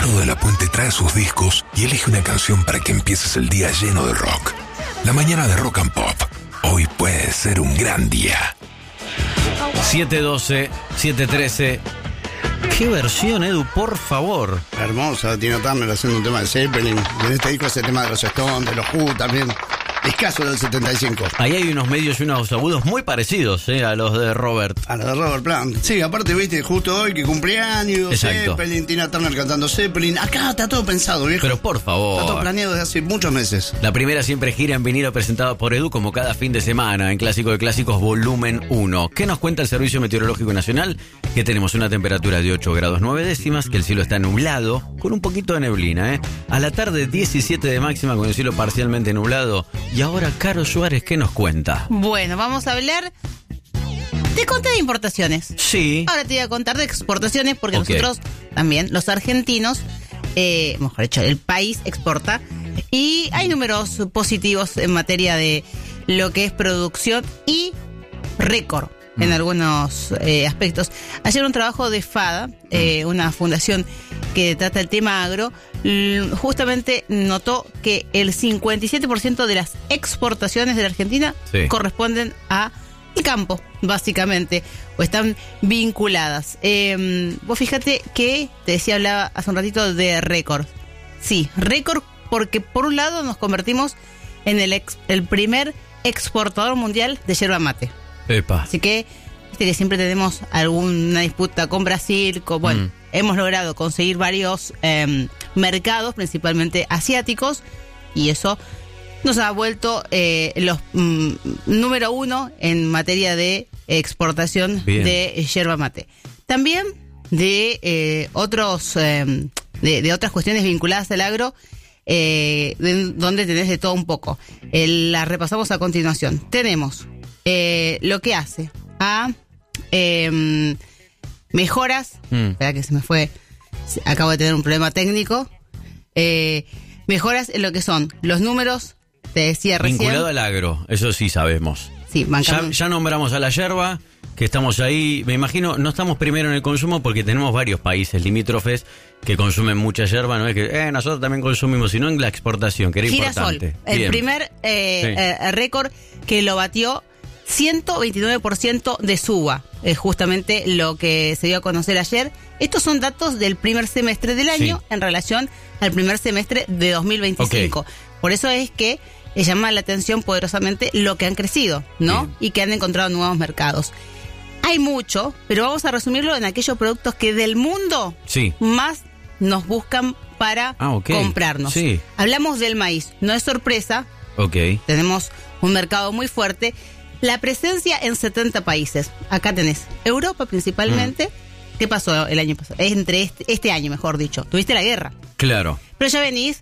Ricardo de la Puente trae sus discos y elige una canción para que empieces el día lleno de rock. La mañana de Rock and Pop. Hoy puede ser un gran día. 7:12, 7:13. ¿Qué versión, Edu? Por favor. Hermosa, Tina Turner haciendo un tema de Zeppelin. Y en este disco ese tema de los Stones, de los Who también. Discazo del 75. Ahí hay unos medios y unos agudos muy parecidos a los de Robert. A los de Robert Plant. Sí, aparte, viste, justo hoy que cumpleaños, Exacto. Zeppelin, Tina Turner cantando Zeppelin. Acá está todo pensado, viejo. Pero por favor. Está todo planeado desde hace muchos meses. La primera siempre gira en vinilo presentado por Edu como cada fin de semana en Clásico de Clásicos volumen 1. ¿Qué nos cuenta el Servicio Meteorológico Nacional? Que tenemos una temperatura de 8 grados 9 décimas, que el cielo está nublado, con un poquito de neblina, A la tarde 17 de máxima con el cielo parcialmente nublado. Y ahora Caro Suárez, ¿qué nos cuenta? Bueno, vamos a hablar... Te conté de importaciones. Sí. Ahora te voy a contar de exportaciones porque Ok. nosotros también, los argentinos, mejor dicho, el país exporta y hay números positivos en materia de lo que es producción y récord en algunos aspectos. Ayer un trabajo de FADA, una fundación que trata el tema agro, justamente notó que el 57% de las exportaciones de la Argentina Sí. corresponden a el campo, básicamente, o están vinculadas. Vos fíjate que, te decía, hablaba hace un ratito de récord. Sí, récord porque por un lado nos convertimos en el primer exportador mundial de yerba mate. Epa. Así que, viste que siempre tenemos alguna disputa con Brasil, hemos logrado conseguir varios mercados, principalmente asiáticos, y eso nos ha vuelto los número uno en materia de exportación Bien. de yerba mate. También de otros de otras cuestiones vinculadas al agro, donde tenés de todo un poco. La repasamos a continuación. Tenemos lo que hace a mejoras. Espera que se me fue. Acabo de tener un problema técnico. Mejoras en lo que son los números. Te decía recién. Vinculado al agro, eso sí sabemos. Sí, Ya nombramos a la yerba, que estamos ahí. Me imagino, no estamos primero en el consumo porque tenemos varios países limítrofes que consumen mucha yerba. No es que nosotros también consumimos, sino en la exportación, que era Girasol, importante. el Bien. primer récord que lo batió, 129% de suba. Es justamente lo que se dio a conocer ayer. Estos son datos del primer semestre del año en relación al primer semestre de 2025. Okay. Por eso es que llama la atención poderosamente lo que han crecido, ¿no? Bien. Y que han encontrado nuevos mercados. Hay mucho, pero vamos a resumirlo en aquellos productos que del mundo Sí. más nos buscan para comprarnos. Sí. Hablamos del maíz, no es sorpresa, Ok. tenemos un mercado muy fuerte. La presencia en 70 países. Acá tenés Europa principalmente. ¿Qué pasó el año pasado? Entre este año, mejor dicho. Tuviste la guerra. Claro. Pero ya venís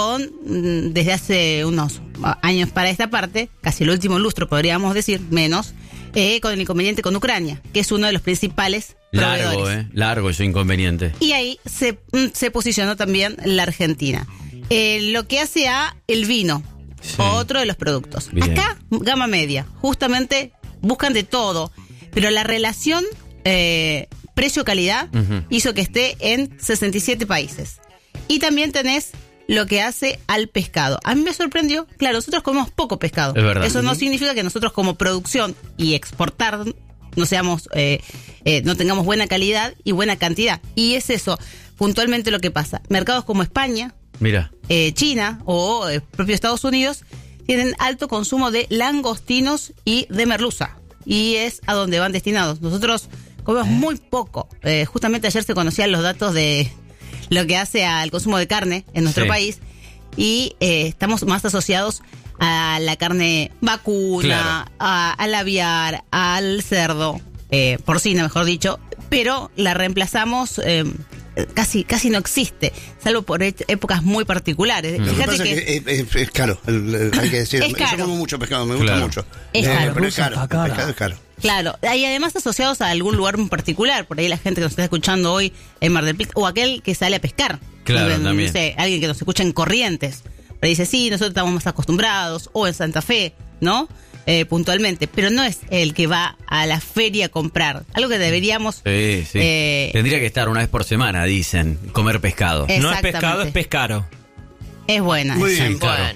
desde hace unos años para esta parte, casi el último lustro podríamos decir, menos, con el inconveniente con Ucrania, que es uno de los principales proveedores. Largo ese inconveniente. Y ahí se posicionó también la Argentina. Lo que hace a el vino, Sí. otro de los productos. Bien. Acá, gama media, justamente buscan de todo, pero la relación precio-calidad hizo que esté en 67 países. Y también tenés lo que hace al pescado. A mí me sorprendió, claro, nosotros comemos poco pescado. Es verdad. Eso no significa que nosotros como producción y exportar no seamos, no tengamos buena calidad y buena cantidad. Y es eso, puntualmente lo que pasa. Mercados como España, Mira. China o propio Estados Unidos tienen alto consumo de langostinos y de merluza. Y es a donde van destinados. Nosotros comemos muy poco. Justamente ayer se conocían los datos de lo que hace al consumo de carne en nuestro país. Y estamos más asociados a la carne vacuna, Claro. al aviar, al cerdo, porcina mejor dicho. Pero la reemplazamos... Casi no existe, salvo por épocas muy particulares. Lo que Fíjate pasa que es caro, hay que decir. Es caro. Yo como mucho pescado, me gusta Claro. mucho. Es caro. Pero es caro, el pescado es caro. claro, hay además asociados a algún lugar en particular, por ahí la gente que nos está escuchando hoy en Mar del Plata, o aquel que sale a pescar. Claro, No también. sé, alguien que nos escucha en Corrientes, pero dice, sí, nosotros estamos más acostumbrados, o en Santa Fe, ¿no? puntualmente, pero no es el que va a la feria a comprar. Algo que deberíamos... Sí. Tendría que estar una vez por semana, dicen, comer pescado. No es pescado, es pescaro. Es buena. Muy esa. bien, claro.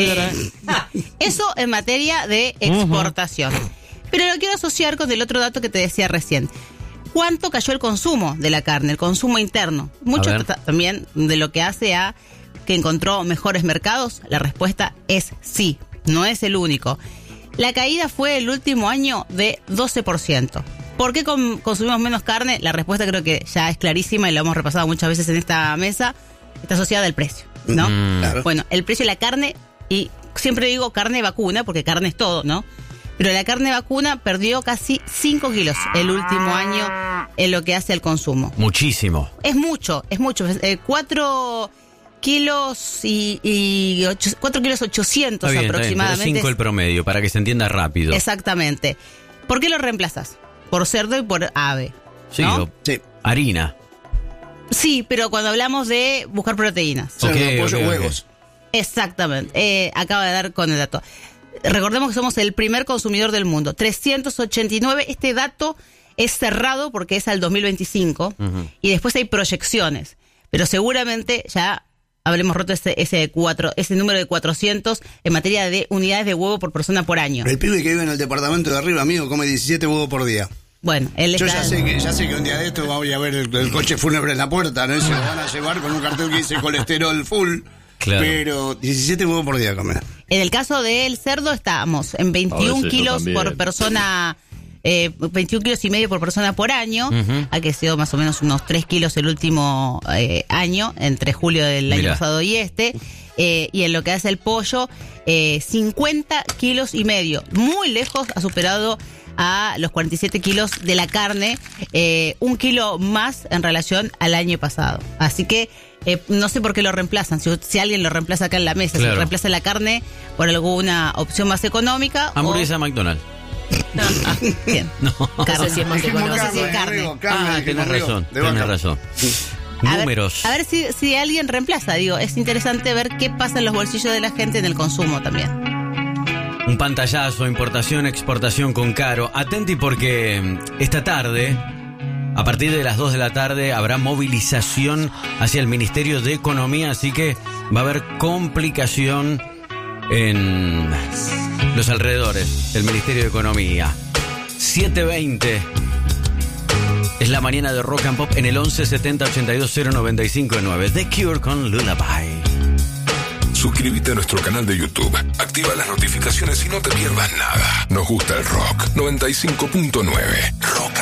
Eso en materia de exportación. Pero lo quiero asociar con el otro dato que te decía recién. ¿Cuánto cayó el consumo de la carne, el consumo interno? Mucho también de lo que hace a que encontró mejores mercados. La respuesta es sí, no es el único. La caída fue el último año de 12%. ¿Por qué consumimos menos carne? La respuesta creo que ya es clarísima y la hemos repasado muchas veces en esta mesa. Está asociada al precio, ¿no? Claro. Bueno, el precio de la carne, y siempre digo carne vacuna, porque carne es todo, ¿no? Pero la carne vacuna perdió casi 5 kilos el último año en lo que hace al consumo. Muchísimo. Es mucho. 4 kilos y 4 kilos 800 Está bien, aproximadamente. 5 el promedio, para que se entienda rápido. Exactamente. ¿Por qué lo reemplazas? Por cerdo y por ave. Sí, ¿no? Sí. harina. Sí, pero cuando hablamos de buscar proteínas. Cerdo, Ok, pollo, ok, ok. huevos. Exactamente. Acaba de dar con el dato. Recordemos que somos el primer consumidor del mundo. 389. Este dato es cerrado porque es al 2025. Y después hay proyecciones. Pero seguramente ya habremos roto ese número de 400 en materia de unidades de huevo por persona por año. El pibe que vive en el departamento de arriba, amigo, come 17 huevos por día. Bueno, él Yo está... ya sé que un día de esto voy a ver el coche fúnebre en la puerta, ¿no? Se lo van a llevar con un cartel que dice colesterol full. Claro. Pero 17 huevos por día comen. En el caso del cerdo estamos en 21 kilos por persona, 21 kilos y medio por persona por año, ha crecido más o menos unos 3 kilos el último año, entre julio del año pasado y y en lo que hace el pollo, 50 kilos y medio, muy lejos, ha superado a los 47 kilos de la carne, 1 kilo más en relación al año pasado. Así que no sé por qué lo reemplazan. Si alguien lo reemplaza acá en la mesa, Claro. si reemplaza la carne por alguna opción más económica. Hamburguesa McDonald's. Bien. No. Carne. sé si es más Dijimos No sé si es carne. amigo, carne, Tenés amigo, razón, de vaca. tenés razón. Números. A ver si alguien reemplaza. Digo, es interesante ver qué pasa en los bolsillos de la gente en el consumo también. Un pantallazo, importación, exportación con Caro. Atenti porque esta tarde, a partir de las 2 de la tarde, habrá movilización hacia el Ministerio de Economía, así que va a haber complicación en los alrededores del Ministerio de Economía. 7:20 es la mañana de Rock and Pop en el 11 70 82 095 9. The Cure con Lullaby. Suscríbete a nuestro canal de YouTube, activa las notificaciones y no te pierdas nada. Nos gusta el rock. 95.9 Rock